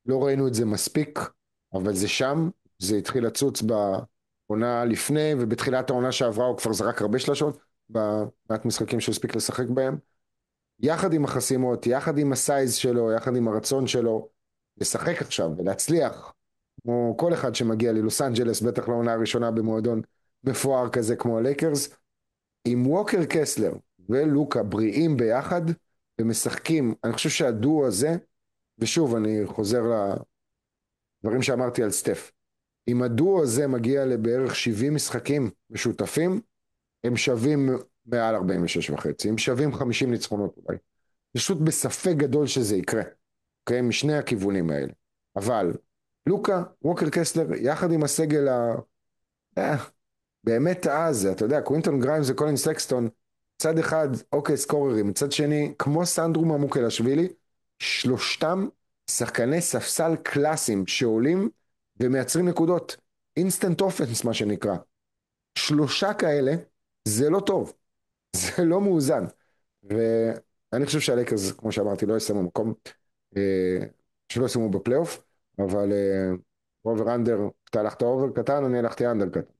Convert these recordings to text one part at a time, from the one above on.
לא ראינו את זה מספיק, אבל זה שם, זה התחיל לצוץ בעונה לפני, ובתחילת העונה שעברה הוא כבר זרק הרבה שלשות, במעט משחקים שהוא הספיק לשחק בהם. יחד עם החסימות, יחד עם הסייז שלו, יחד עם הרצון שלו, לשחק עכשיו ולהצליח, כמו כל אחד שמגיע ללוס אנג'לס, בטח לעונה הראשונה במועדון מפואר כזה כמו הלייקרס, עם ווקר קסלר ולוקה בריאים ביחד, ומשחקים, אני חושב שהדואו הזה, ושוב אני חוזר לדברים שאמרתי על סטף, אם הדואו הזה מגיע לבערך 70 משחקים משותפים, הם שווים מעל 46 וחצי, הם שווים 50 ניצחונות אולי. פשוט בספק גדול שזה יקרה, אוקיי? משני הכיוונים האלה. אבל לוקה, ווקר קסלר, יחד עם הסגל אה, באמת אז, אתה יודע, קווינטון גריימס וקולין סקסטון, צד אחד, אוקיי, סקוררים, מצד שני, כמו סנדרו ממוקלשווילי, שלושתם שחקני ספסל קלאסיים שעולים ומייצרים נקודות. אינסטנט אופנס, מה שנקרא. שלושה כאלה, זה לא טוב, זה לא מאוזן. ואני חושב שהלייקרס, כמו שאמרתי, לא יסיימו מקום, אה, שלא יסיימו בפלייאוף, אבל אובר אנדר, אתה הלכת אובר קטן, אני הלכתי אנדר קטן.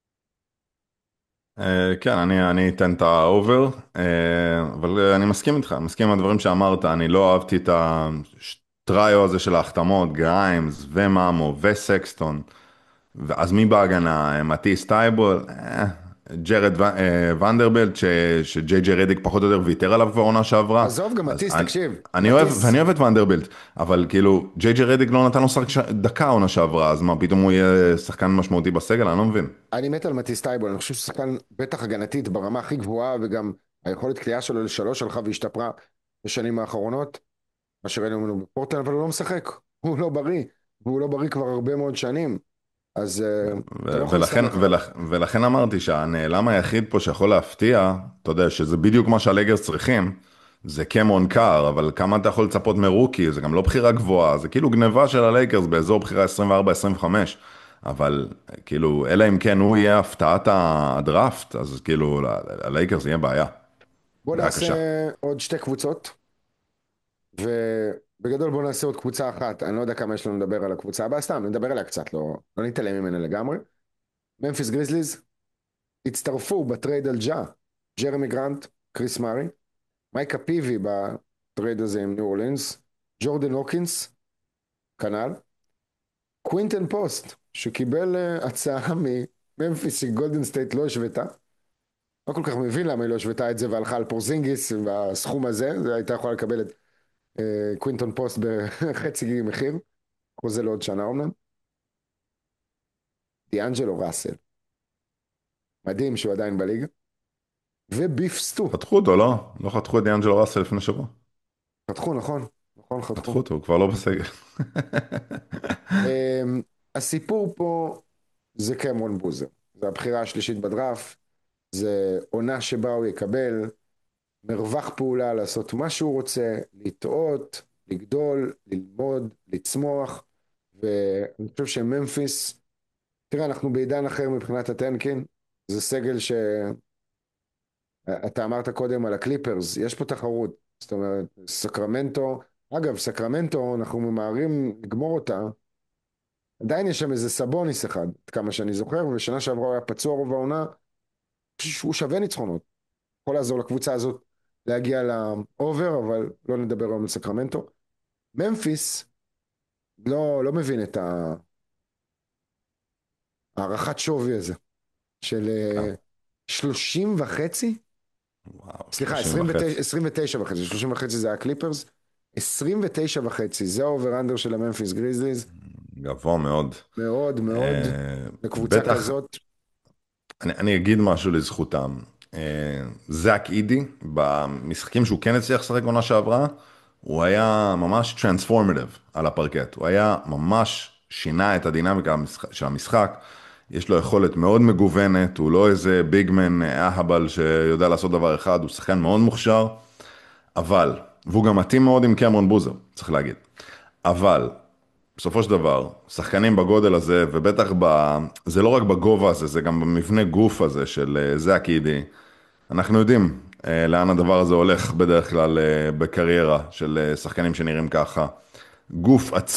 כן, אני אתן את האובר, אבל אני מסכים איתך, מסכים עם הדברים שאמרת, אני לא אהבתי את הטריו הזה של ההחתמות, גריימס ומאמו וסקסטון, ואז מי בהגנה? מטיס טייבול, ונדרבלט, שג'יי ג'יי רדיק פחות או יותר ויתר עליו כבר עונה שעברה, עזוב גם אז מטיס, תקשיב, אני אוהב, ואני מטיס, אוהב את ונדרבלט, אבל כאילו, ג'יי ג'יי רדיק לא נתן לו שחק דקה עונה שעברה, אז מה, פתאום הוא יהיה שחקן משמעותי בסגל? אני לא מבין. אני מת על מטיס טייבול, אני חושב שהוא שחקן בטח הגנתית ברמה הכי גבוהה, וגם היכולת קליעה שלו לשלוש הלכה והשתפרה בשנים האחרונות, מה שראינו ממנו בפורטלנד, אבל הוא לא משחק, הוא לא בריא, והוא לא בריא כבר הרבה מאוד שנים, אז אתה לא יכול ולכן, להסתמך עליו. ולכן אמרתי שהנעלם היחיד פה שיכול להפתיע, אתה יודע, שזה בדיוק מה שהלייגרס צריכים, זה קמרון קאר, אבל כמה אתה יכול לצפות מרוקי, זה גם לא בחירה גבוהה, זה כאילו גניבה של הלייגרס באזור בחירה 24-25, אבל כאילו, אלא אם כן הוא יהיה הפתעת הדראפט, אז כאילו, הלייגרס יהיה בעיה, בוא בעיה נעשה קשה. עוד שתי קבוצות, ובגדול בוא נעשה עוד קבוצה אחת, אני לא יודע כמה יש לנו לדבר על הקבוצה הבאה, סתם נדבר עליה קצת, לא נתעלם ממנה לגמרי. ממפיס גריזליז הצטרפו בטרייד על ג'ה, ג'רמי גרנט, קריס מארי, מייקה פיבי בטרייד הזה עם ניו אורלינס, ג'ורדן הוקינס, כנ"ל, קווינטן פוסט, שקיבל הצעה מממפיס שגולדן סטייט לא השוותה, לא כל כך מבין למה היא לא השוותה את זה והלכה על פורזינגיס והסכום הזה, זה הייתה יכולה לקבל את קווינטון פוסט בחצי מחיר, חוזה לעוד שנה אומנם, דיאנג'לו ראסל, מדהים שהוא עדיין בליגה, וביף סטו, חתכו אותו, לא? לא חתכו את דיאנג'לו ראסל לפני שבוע? חתכו נכון, נכון חתכו חתכו. אותו, הוא כבר לא בסגל. הסיפור פה זה קמרון בוזר, זה הבחירה השלישית בדראפט, זה עונה שבה הוא יקבל מרווח פעולה לעשות מה שהוא רוצה, לטעות, לגדול, ללמוד, לצמוח, ואני חושב שממפיס, תראה, אנחנו בעידן אחר מבחינת הטנקין, זה סגל שאתה אמרת קודם על הקליפרס, יש פה תחרות, זאת אומרת, סקרמנטו, אגב, סקרמנטו, אנחנו ממהרים לגמור אותה, עדיין יש שם איזה סבוניס אחד, עד כמה שאני זוכר, ושנה שעברה הוא היה פצוע רוב העונה, הוא שווה ניצחונות, יכול לעזור לקבוצה הזאת להגיע לאובר, אבל לא נדבר היום על סקרמנטו. ממפיס לא מבין את הערכת שווי הזה של כמה? 30 וחצי, וואו, סליחה, 30 וחצי. 29 וחצי, 30 וחצי זה הקליפרס, 29 וחצי, זה האובר אנדר של הממפיס גריזליז, גבוה מאוד. מאוד מאוד, לקבוצה בטח, כזאת, אני אגיד משהו לזכותם. זאק אידי, במשחקים שהוא כן הצליח לשחק עונה שעברה, הוא היה ממש טרנספורמטיב על הפרקט. הוא היה ממש שינה את הדינמיקה של המשחק. יש לו יכולת מאוד מגוונת, הוא לא איזה ביגמן אהבל שיודע לעשות דבר אחד, הוא שחקן מאוד מוכשר, אבל, והוא גם מתאים מאוד עם קמרון בוזר, צריך להגיד. אבל, בסופו של דבר, שחקנים בגודל הזה, ובטח זה לא רק בגובה הזה, זה גם במבנה גוף הזה של זאק אידי. אנחנו יודעים לאן הדבר הזה הולך בדרך כלל בקריירה של שחקנים שנראים ככה. גוף